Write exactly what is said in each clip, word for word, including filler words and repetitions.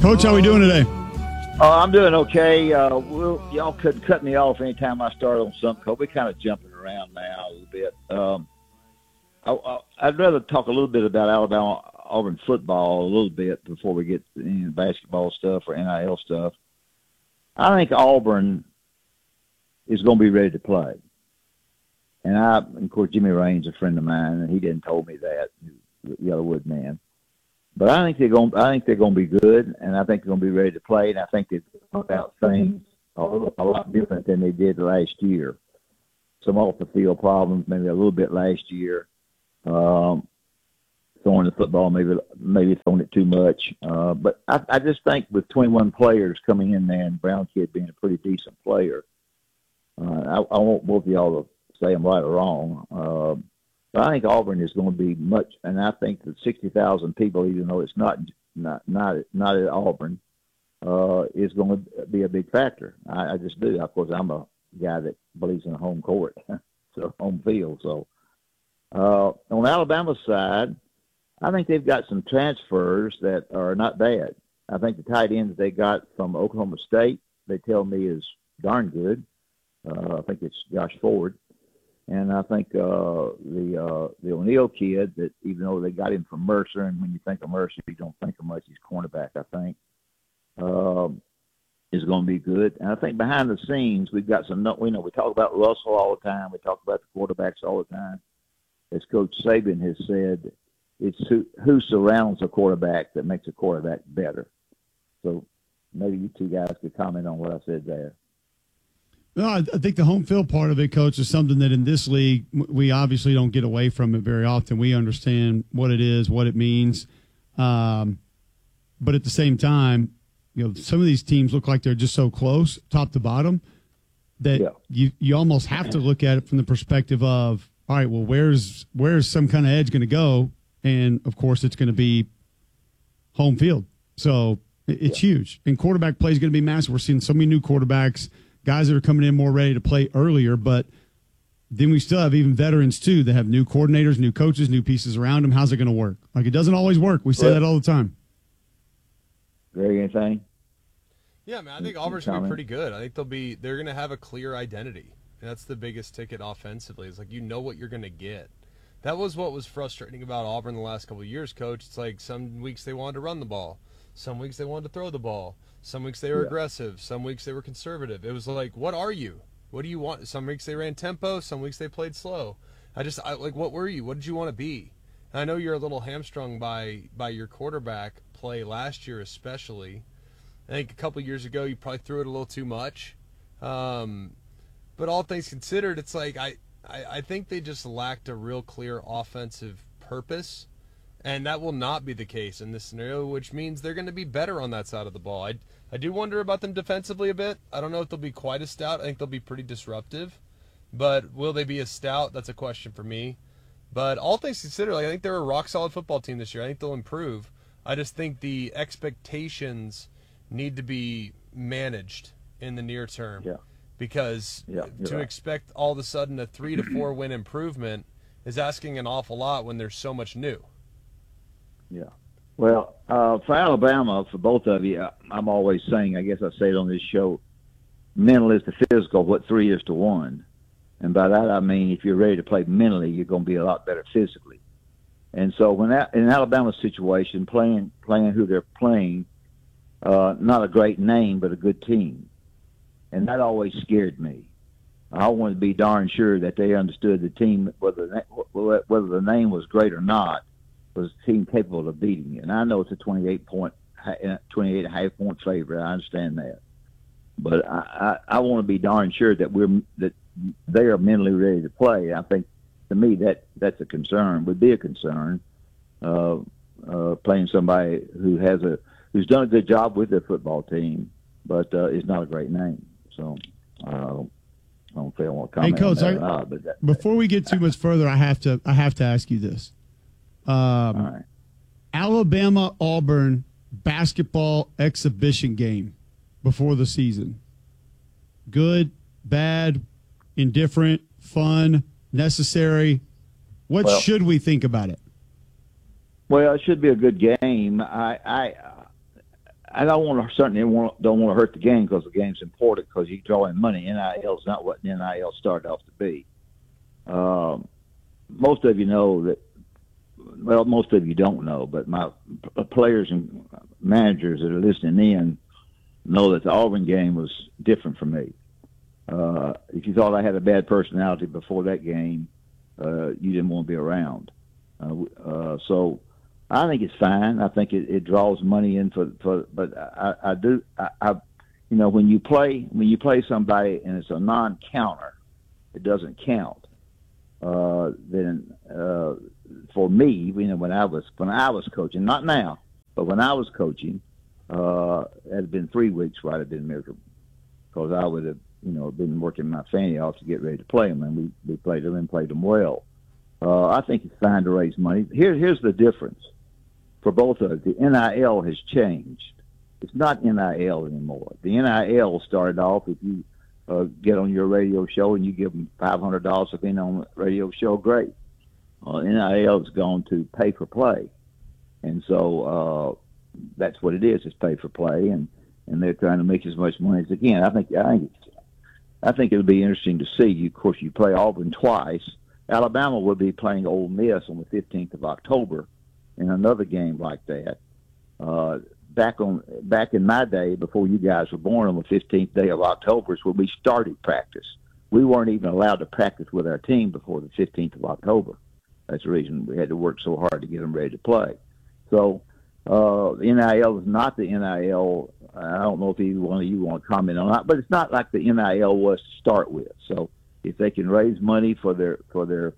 Coach, how we doing today? Uh, I'm doing okay. Uh, we'll, y'all couldn't cut me off anytime I started on something, because we're kind of jumping around now a little bit. Um, I, I, I'd rather talk a little bit about Alabama Auburn football a little bit before we get to any basketball stuff or N I L stuff. I think Auburn is going to be ready to play. And I, of course, Jimmy Raines is a friend of mine, and he didn't told me that, the Yellowwood man. But I think they're going. I think they're going to be good, and I think they're going to be ready to play. And I think they've put out things a, a lot different than they did last year. Some off the field problems, maybe a little bit last year. Um, throwing the football, maybe maybe throwing it too much. Uh, but I, I just think with twenty-one players coming in there, and Brown Kid being a pretty decent player, uh, I, I want both of y'all to say I'm right or wrong. Uh, But I think Auburn is going to be much, and I think that sixty thousand people, even though it's not not not not at Auburn, uh, is going to be a big factor. I, I just do. Of course, I'm a guy that believes in home court, so home field. So uh, on Alabama's side, I think they've got some transfers that are not bad. I think the tight end that they got from Oklahoma State, they tell me, is darn good. Uh, I think it's Josh Ford. And I think uh, the uh, the O'Neal kid, that even though they got him from Mercer, and when you think of Mercer, you don't think of much, he's cornerback, I think, um, is going to be good. And I think behind the scenes, we've got some, we know we talk about Russell all the time. We talk about the quarterbacks all the time. As Coach Saban has said, it's who, who surrounds a quarterback that makes a quarterback better. So maybe you two guys could comment on what I said there. No, I think the home field part of it, Coach, is something that in this league we obviously don't get away from it very often. We understand what it is, what it means, um, but at the same time, you know, some of these teams look like they're just so close, top to bottom, that yeah. you you almost have to look at it from the perspective of, all right, well, where's where's some kind of edge going to go? And of course, it's going to be home field. So it's yeah. huge, and quarterback play is going to be massive. We're seeing so many new quarterbacks. Guys that are coming in more ready to play earlier, but then we still have even veterans, too, that have new coordinators, new coaches, new pieces around them. How's it going to work? Like, it doesn't always work. We say well, that all the time. Greg, anything? Yeah, man, I think Auburn's going to be pretty good. I think they'll be, they're going to have a clear identity. And that's the biggest ticket offensively. It's like, you know what you're going to get. That was what was frustrating about Auburn the last couple of years, Coach. It's like some weeks they wanted to run the ball. Some weeks they wanted to throw the ball. Some weeks they were yeah. aggressive. Some weeks they were conservative. It was like, what are you? What do you want? Some weeks they ran tempo. Some weeks they played slow. I just, I, like, what were you? What did you want to be? And I know you're a little hamstrung by, by your quarterback play last year especially. I think a couple of years ago you probably threw it a little too much. Um, but all things considered, it's like I, I, I think they just lacked a real clear offensive purpose. And that will not be the case in this scenario, which means they're going to be better on that side of the ball. I, I do wonder about them defensively a bit. I don't know if they'll be quite as stout. I think they'll be pretty disruptive. But will they be as stout? That's a question for me. But all things considered, like, I think they're a rock-solid football team this year. I think they'll improve. I just think the expectations need to be managed in the near term. Yeah. Because yeah, to right. expect all of a sudden a three to four win improvement is asking an awful lot when there's so much new. Yeah. Well, uh, for Alabama, for both of you, I'm always saying, I guess I say it on this show, mental is to physical what three is to one. And by that I mean if you're ready to play mentally, you're going to be a lot better physically. And so when that, in Alabama's situation, playing playing who they're playing, uh, not a great name, but a good team. And that always scared me. I wanted to be darn sure that they understood the team, whether whether the name was great or not, was a team capable of beating you. And I know it's a twenty-eight point, twenty-eight and a half point favorite. I understand that. But I, I, I want to be darn sure that we're that they are mentally ready to play. I think, to me, that that's a concern. Would be a concern. Uh, uh, playing somebody who has a who's done a good job with their football team, but uh, is not a great name. So uh, I don't say I want to comment. Hey, Coach, on that I, not, but that, before we get too much further, I have to I have to ask you this. Um, all right. Alabama Auburn basketball exhibition game before the season. Good, bad, indifferent, fun, necessary. What well, should we think about it? Well, it should be a good game. I I I don't want to certainly want, don't want to hurt the game because the game's important because you draw in money. N I L is not what N I L started off to be. Um, most of you know that. Well, most of you don't know, but my players and managers that are listening in know that the Auburn game was different for me. Uh, if you thought I had a bad personality before that game, uh, you didn't want to be around. Uh, uh, so I think it's fine. I think it, it draws money in for, for but I, I do, I, I, you know, when you play, when you play somebody and it's a non-counter, it doesn't count. Uh, then, uh, for me, you know, when I was, when I was coaching, not now, but when I was coaching, uh, it had been three weeks where I'd have been miserable because I would have, you know, been working my fanny off to get ready to play them, and we, we played them and played them well. Uh, I think it's fine to raise money. Here, here's the difference for both of us. The N I L has changed. It's not N I L anymore. The N I L started off, if you uh, get on your radio show and you give them five hundred dollars for being on the radio show, great. Uh, N I L has gone to pay for play. And so uh, that's what it is. It's pay for play, and, and they're trying to make as much money as they can. I think, I think it's, I think it'll be interesting to see. You, of course, you play Auburn twice. Alabama will be playing Ole Miss on the fifteenth of October in another game like that. Uh, back on back in my day, before you guys were born, on the fifteenth day of October is when we started practice. We weren't even allowed to practice with our team before the fifteenth of October. That's the reason we had to work so hard to get them ready to play. So uh, the N I L is not the N I L. I don't know if either one of you want to comment on that, but it's not like the N I L was to start with. So if they can raise money for their for their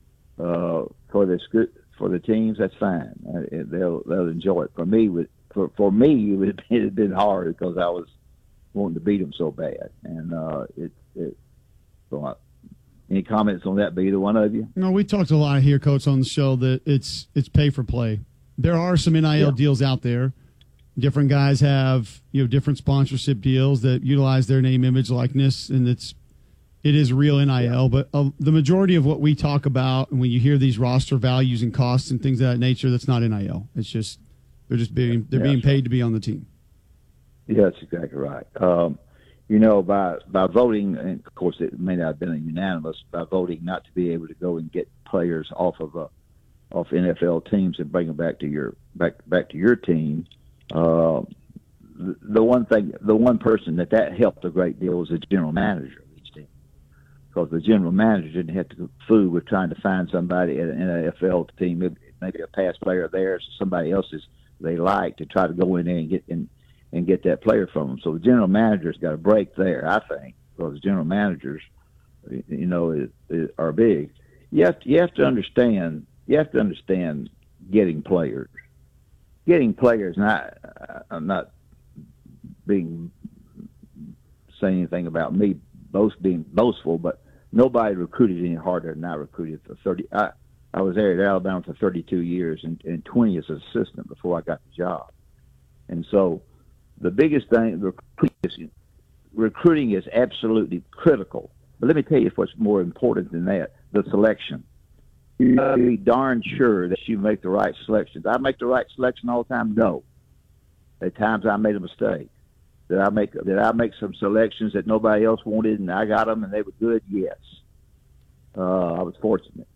uh, for their for the teams, that's fine. Uh, they'll they'll enjoy it. For me, with for for me, it would it had been hard because I was wanting to beat them so bad, and uh, it it. So I, any comments on that by either one of you? No, we talked a lot here, Coach, on the show that it's it's pay for play. There are some N I L yeah. deals out there. Different guys have, you know, different sponsorship deals that utilize their name, image, likeness, and it's it is real N I L. Yeah. But uh, the majority of what we talk about, and when you hear these roster values and costs and things of that nature, that's not N I L. It's just they're just being they're yeah, being paid right. to be on the team. Yeah, that's exactly right. Um, you know, by by voting, and of course it may not have been a unanimous, by voting not to be able to go and get players off of a off N F L teams and bring them back to your back back to your team. Uh, the, the one thing, the one person that that helped a great deal was the general manager of each team, because the general manager didn't have to fool with trying to find somebody at an N F L team, maybe a past player there, somebody else's they like, to try to go in there and get in and get that player from them. So the general manager's got a break there, I think, because the general managers, you know, is, is, are big. You have to, you have to understand. You have to understand getting players. Getting players, and I, I'm not being saying anything about me boast being boastful, but nobody recruited any harder than I recruited for thirty. I, I was there at Alabama for thirty-two years and, and twenty as an assistant before I got the job. And so the biggest thing, recruiting is, recruiting is absolutely critical. But let me tell you what's more important than that: the selection. You got to be darn sure that you make the right selections. Did I make the right selection all the time? No. At times I made a mistake. Did I make Did I make some selections that nobody else wanted and I got them and they were good? Yes. Uh, I was fortunate.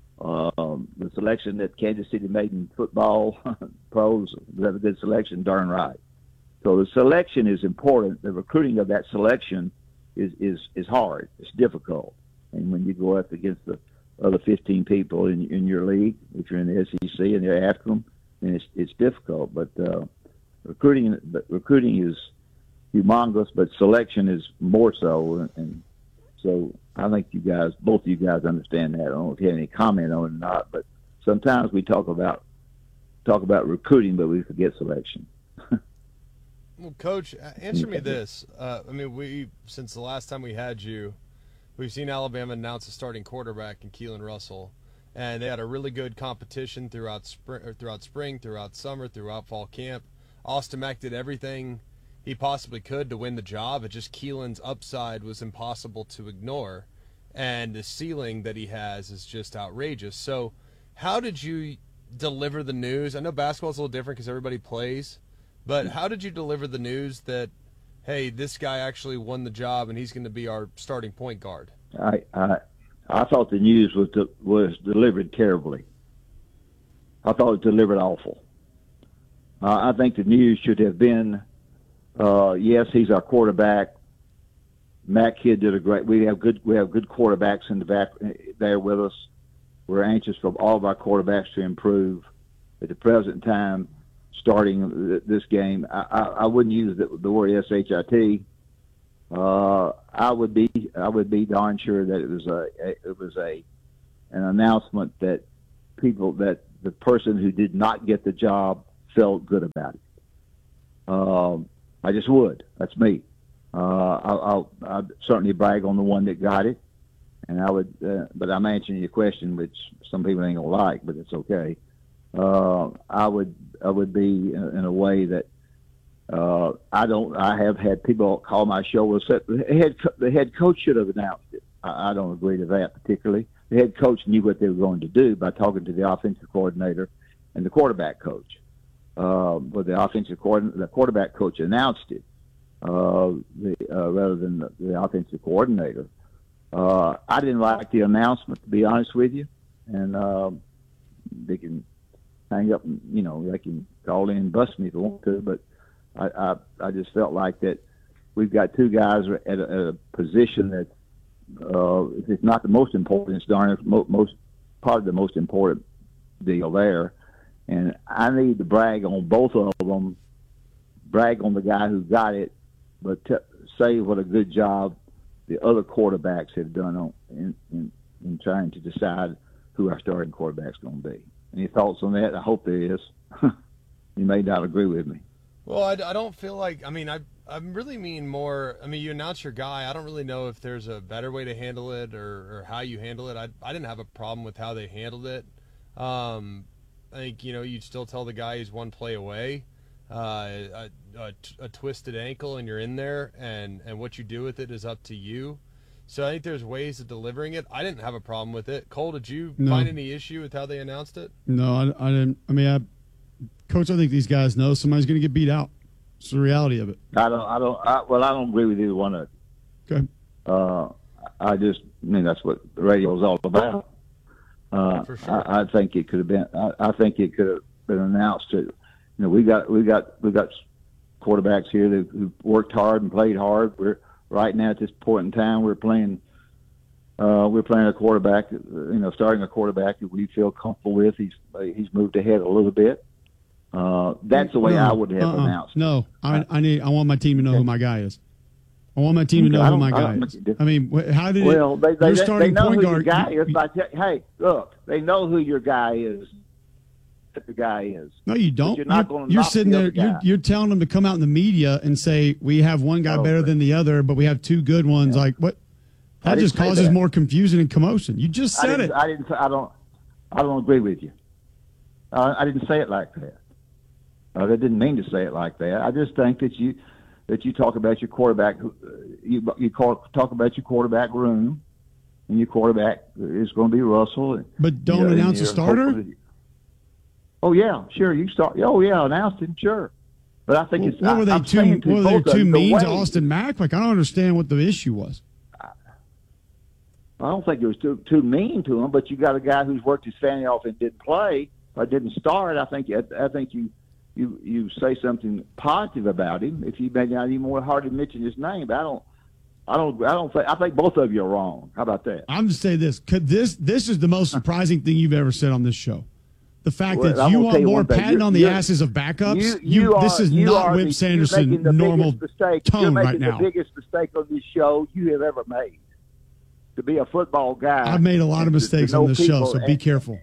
Um, the selection that Kansas City made in football pros, was that a good selection? Darn right. So the selection is important. The recruiting of that selection is, is, is hard. It's difficult. And when you go up against the other fifteen people in in your league, if you're in the S E C and they're after them, and it's it's difficult. But uh, recruiting, but recruiting is humongous, but selection is more so. And, and so I think you guys, both of you guys, understand that. I don't know if you have any comment on it or not, but sometimes we talk about talk about recruiting, but we forget selection. Well, Coach, answer me this. Uh, I mean, we since the last time we had you, we've seen Alabama announce a starting quarterback in Keelan Russell, and they had a really good competition throughout spring, or throughout spring, throughout summer, throughout fall camp. Austin Mack did everything he possibly could to win the job. It just Keelan's upside was impossible to ignore, and the ceiling that he has is just outrageous. So how did you deliver the news? I know basketball's a little different because everybody plays, But how did you deliver the news that, hey, this guy actually won the job and he's going to be our starting point guard? I I, I thought the news was de- was delivered terribly. I thought it was delivered awful. Uh, I think the news should have been, uh, yes, he's our quarterback. Matt Kidd did a great. We have good. We have good quarterbacks in the back there with us. We're anxious for all of our quarterbacks to improve. At the present time, starting this game, I, I, I wouldn't use the, the word S H I T. Uh, I would be. I would be darn sure that it was a. It was a an announcement that people that the person who did not get the job felt good about it. Um, I just would. That's me. Uh, I'll, I'll, I'll certainly brag on the one that got it, and I would. Uh, but I'm answering your question, which some people ain't gonna like, but it's okay. Uh, I would. I would be in, in a way that uh, I don't. I have had people call my show and said the head the head coach should have announced it. I, I don't agree to that particularly. The head coach knew what they were going to do by talking to the offensive coordinator and the quarterback coach. Uh, but the offensive coordinator, the quarterback coach announced it. Uh, the, uh, rather than the, the offensive coordinator. Uh, I didn't like the announcement, to be honest with you. And uh, they can hang up, and, you know, they can call in and bust me if they want to. But I, I, I just felt like that we've got two guys at a, at a position that, uh, if it's not the most important, it's darn most, most probably the most important deal there. And I need to brag on both of them, brag on the guy who got it, but t- say what a good job the other quarterbacks have done on, in, in, in trying to decide who our starting quarterback's going to be. Any thoughts on that? I hope there is. You may not agree with me. Well, I, I don't feel like – I mean, I I really mean more – I mean, you announce your guy. I don't really know if there's a better way to handle it or, or how you handle it. I, I didn't have a problem with how they handled it. Um, I think, you know, you'd still tell the guy he's one play away. Uh, a, a, a twisted ankle and you're in there, and, and what you do with it is up to you. So I think there's ways of delivering it. I didn't have a problem with it. Cole, did you no. find any issue with how they announced it? No, I, I didn't. I mean, I, Coach, I think these guys know somebody's going to get beat out. It's the reality of it. I don't. I don't. I, well, I don't agree with either one of them. Okay. Uh, I just. I mean, that's what the radio is all about. Uh, For sure. I, I think it could have been. I, I think it could have been announced to. You know, we got we got we got quarterbacks here that who worked hard and played hard. We're right now at this point in time we're playing uh, we're playing a quarterback. You know, starting a quarterback that we feel comfortable with. He's he's moved ahead a little bit. Uh, that's the way no, I would have uh-uh. announced. No, I, I need. I want my team to know who my guy is. I want my team to know who my guy is. I mean, how did well, it? They, they, your they, starting they know point who guard. your guy is. By t- hey, look, they know who your guy is. What the guy is. No, you don't. But you're not you're, going to you're knock sitting the there. other guy. You're, you're telling them to come out in the media and say we have one guy Oh, better right. than the other, but we have two good ones. Yeah. Like what? I That didn't just say causes that. more confusion and commotion. You just I said didn't, it. I didn't. I don't. I don't agree with you. Uh, I didn't say it like that. Uh, I didn't mean to say it like that. I just think that you that you talk about your quarterback. Uh, you you call, talk about your quarterback room, and your quarterback is going to be Russell. And, But don't you know, announce and a you're starter. hopefully- Oh yeah, sure. You start. Oh yeah, announced him. Sure. But I think Well, it's. what were they I, I'm too? saying to What were they both of too them, the mean to way- Austin Mack? Like I don't understand what the issue was. I don't think it was too too mean to him, but you got a guy who's worked his fanny off and didn't play or didn't start. I think I think you you you say something positive about him. If you may not even more hardly mention his name, but I don't. I don't. I don't think. I think both of you are wrong. How about that? I'm just saying this. Could this this is the most surprising thing you've ever said on this show. The fact Well, that I'm you gonna want tell you more one thing. patting You're- on the you're- asses of backups. You, You, you this are, is you not are Whip the, Sanderson you're making the normal biggest mistake. tone You're making right now. the biggest mistake on this show you have ever made. To be a football guy, I've made a lot of and to- mistakes to on know this show, people so be and- careful.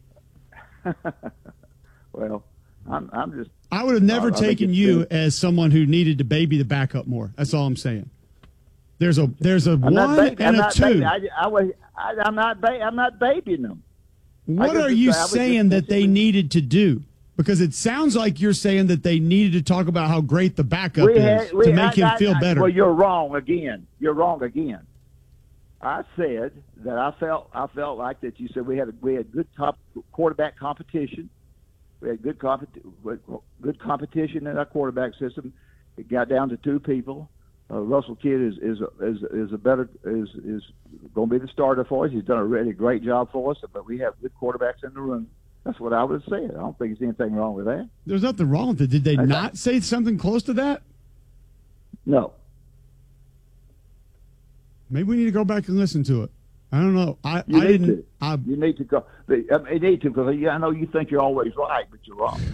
Well, I'm, I'm just. I would have never I think taken it's you been- as someone who needed to baby the backup more. That's all I'm saying. There's a there's a I'm one not ba- and I'm a not two. baby- I, I, was- I, I'm not. Ba- I'm not babying them. What just- are you I was just saying that they mentioning- needed to do? Because it sounds like you're saying that they needed to talk about how great the backup We is had- we- to make I- him I- feel I- better. Well, you're wrong again. You're wrong again. I said that I felt I felt like that you said we had a, we had good top quarterback competition, We had good compet- good competition in our quarterback system. It got down to two people. Uh, Russell Kidd is is is is a better is is going to be the starter for us. He's done a really great job for us. But we have good quarterbacks in the room. That's what I would have said. I don't think there's anything wrong with that. There's nothing wrong with it. Did they I, not say something close to that? No. Maybe we need to go back and listen to it. I don't know. I, you I need didn't. To. I, you need to go. I mean, you need to because I know you think you're always right, but you're wrong.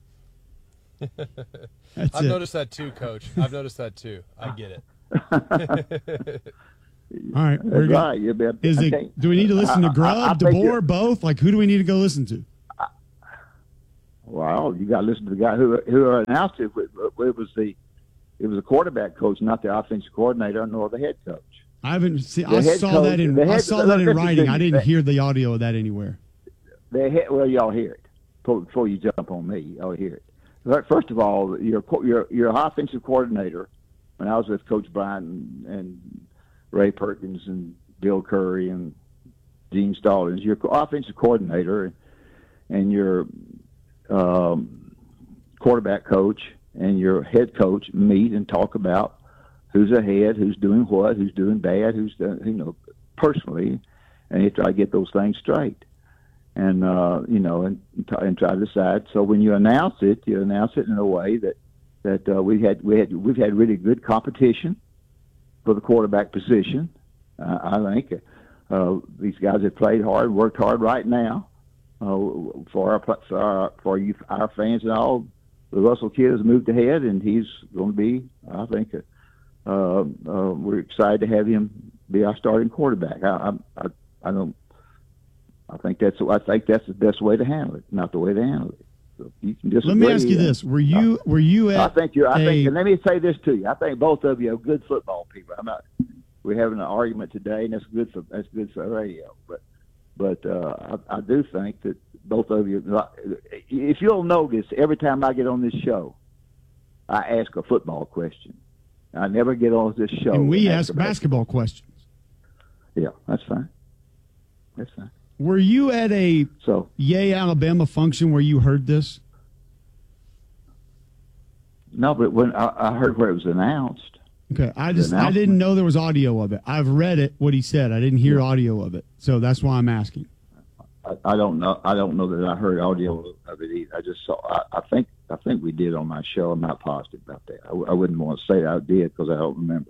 I've it. noticed that too, Coach. I've noticed that too. I get it. All right, we're right. You bet. Is it? Do we need to listen to Grubb, I, I DeBoer, both? Like, who do we need to go listen to? Well, you got to listen to the guy who who announced it. It was the it was the quarterback coach, not the offensive coordinator nor the head coach. I haven't seen. I saw coach, that in. Head, I saw that in writing. I didn't hear the audio of that anywhere. The head, well, y'all hear it before, before you jump on me. Y'all hear it. First of all, your your your offensive coordinator. When I was with Coach Bryant and, and Ray Perkins and Bill Curry and Gene Stallings, your offensive coordinator and your um, quarterback coach and your head coach meet and talk about who's ahead, who's doing what, who's doing bad, who's done, you know, personally, and you try to get those things straight, and uh, you know, and and try to decide. So when you announce it, you announce it in a way that that uh, we had we had we've had really good competition for the quarterback position. Uh, I think uh, these guys have played hard, worked hard right now uh, for our for our, for you, our fans and all. The Russell Kidd has moved ahead, and he's going to be, I think, uh, uh, we're excited to have him be our starting quarterback. I, I, I don't. I think that's. I think that's the best way to handle it, not the way to handle it. So you can disagree. Let me ask you this: Were you were you at? I think you're. I a, think. And let me say this to you: I think both of you are good football people. I'm not. We're having an argument today, and that's good for that's good for radio. But but uh, I, I do think that both of you. If you'll notice, every time I get on this show, I ask a football question. I never get on this show. And we and ask, ask basketball questions. Yeah, that's fine. That's fine. Were you at a so, Yay Alabama function where you heard this? No, but when I, I heard where it was announced. Okay, I just I didn't know there was audio of it. I've read it, what he said. I didn't hear yeah. audio of it, so that's why I'm asking. I, I don't know. I don't know that I heard audio of it either. I just saw. I, I think I think we did on my show. I'm not positive about that. I, I wouldn't want to say that I did because I don't remember.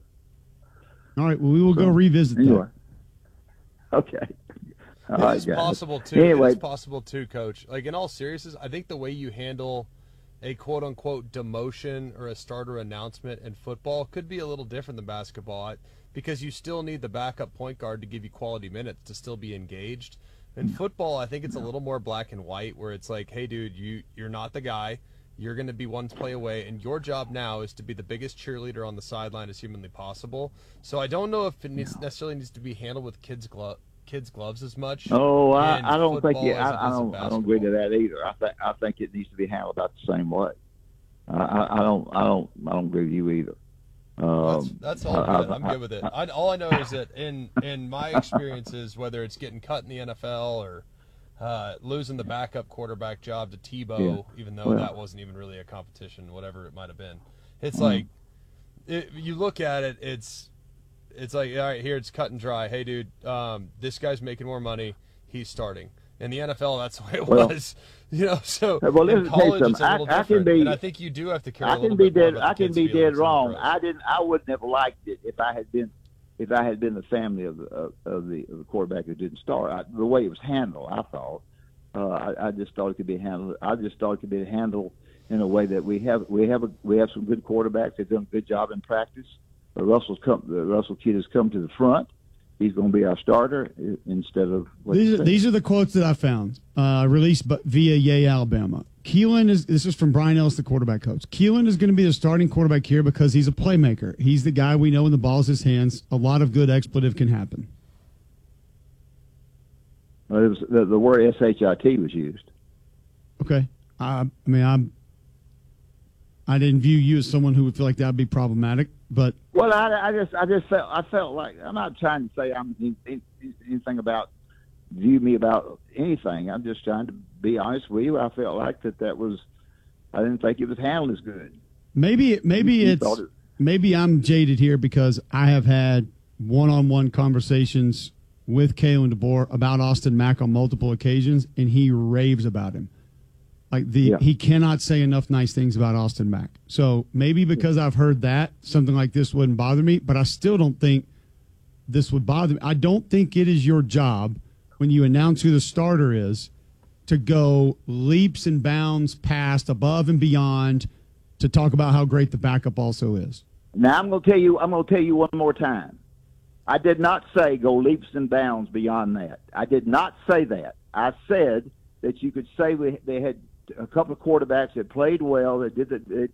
All right. Well, we will so, go revisit anyway. that. Okay. It right, is guys. possible too. Anyway. It is possible too, Coach. Like in all seriousness, I think the way you handle a quote unquote demotion or a starter announcement in football could be a little different than basketball, because you still need the backup point guard to give you quality minutes to still be engaged. In football, I think it's a little more black and white, where it's like, hey, dude, you you're not the guy. You're going to be one play away, and your job now is to be the biggest cheerleader on the sideline as humanly possible. So I don't know if it needs, necessarily needs to be handled with kids' gloves. Kids' gloves as much. Oh, I, I don't think you. I, I don't. I don't agree to that either. I think. I think it needs to be handled about the same way. I, I, I don't. I don't. I don't agree with you either. Um, that's, that's all I, good. I'm I, good with it. I, all I know is that in in my experiences, whether it's getting cut in the N F L or uh, losing the backup quarterback job to Tebow, yeah. even though well, that wasn't even really a competition, whatever it might have been, it's mm-hmm. like it, you look at it. It's It's like, all right, here it's cut and dry. Hey, dude, um, this guy's making more money. He's starting. In the N F L, that's the way it well, was. You know, so well, in college, it's a little I, different. I be, and I think you do have to carry I a little can be bit more dead. about I can be dead wrong. I didn't. I wouldn't have liked it if I had been, if I had been the family of the of, of the of the quarterback who didn't start. I, the way it was handled, I thought, uh, I, I just thought it could be handled. I just thought it could be handled in a way that we have we have a, we have some good quarterbacks. They've done a good job in practice. But Russell's come. The Russell Kidd has come to the front. He's going to be our starter instead of. These are, these are the quotes that I found uh, released via Yay Alabama. Keelan is. This is from Brian Ellis, the quarterback coach. Keelan is going to be the starting quarterback here because he's a playmaker. He's the guy we know when the ball's his hands. A lot of good expletive can happen. Well, it was, the, the word S H I T was used. Okay, I, I mean I'm. I didn't view you as someone who would feel like that would be problematic, but well, I, I just, I just felt, I felt like I'm not trying to say I'm anything about view me about anything. I'm just trying to be honest with you. I felt like that that was, I didn't think it was handled as good. Maybe, maybe You it's, thought it- maybe I'm jaded here because I have had one-on-one conversations with Kalen DeBoer about Austin Mack on multiple occasions, and he raves about him. Like the Yeah. he cannot say enough nice things about Austin Mack. So maybe because I've heard that, something like this wouldn't bother me, but I still don't think this would bother me. I don't think it is your job when you announce who the starter is to go leaps and bounds past, above and beyond, to talk about how great the backup also is. Now I'm going to tell you. I'm going to tell you one more time. I did not say go leaps and bounds beyond that. I did not say that. I said that you could say we, they had a couple of quarterbacks that played well, that did the, that